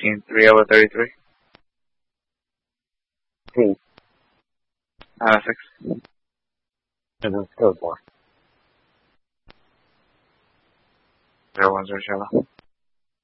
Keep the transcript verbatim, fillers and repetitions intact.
in three over thirty-three. P. Uh, six. And then code for. Zero one zero shallow.